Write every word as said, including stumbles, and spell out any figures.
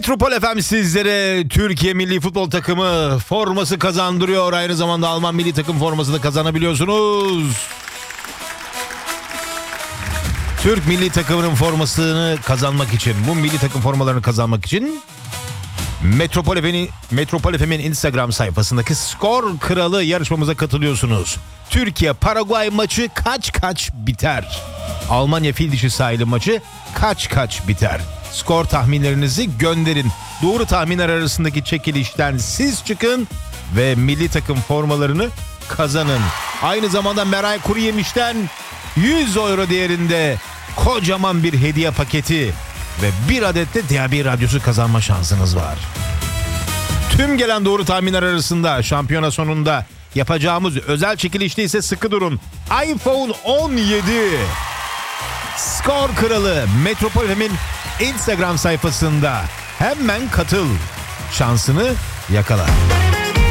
Metropol F M sizlere Türkiye Milli Futbol Takımı forması kazandırıyor. Aynı zamanda Alman Milli Takım forması da kazanabiliyorsunuz. Türk Milli Takımı'nın formasını kazanmak için, bu milli takım formalarını kazanmak için Metropol F M'in Metropol F M'in Instagram sayfasındaki Skor Kralı yarışmamıza katılıyorsunuz. Türkiye Paraguay maçı kaç kaç biter? Almanya Fil Dişi Sahili maçı kaç kaç biter? Skor tahminlerinizi gönderin. Doğru tahminler arasındaki çekilişten siz çıkın ve milli takım formalarını kazanın. Aynı zamanda Meray Kuruyemiş'ten yüz euro değerinde kocaman bir hediye paketi ve bir adet de D A B radyosu kazanma şansınız var. Tüm gelen doğru tahminler arasında şampiyona sonunda yapacağımız özel çekilişte ise sıkı durun. iPhone on yedi Skor Kralı Metropol F M'in Instagram sayfasında hemen katıl. Şansını yakala.